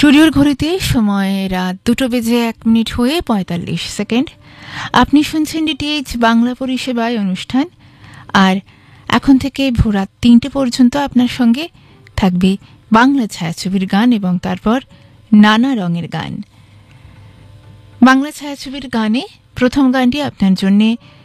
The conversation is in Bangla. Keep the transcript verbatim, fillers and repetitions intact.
স্টুডিওর ঘড়িতে সময় রাত দুটো বেজে এক মিনিট হয়ে পঁয়তাল্লিশ সেকেন্ড। আপনি শুনছেন ডিটিএইচ বাংলা পরিষেবায় অনুষ্ঠান, আর এখন থেকে ভোরাত তিনটে পর্যন্ত আপনার সঙ্গে থাকবে বাংলা ছায়াছবির গান এবং তারপর নানা রঙের গান। বাংলা ছায়াছবির গানে প্রথম গানটি আপনার জন্যে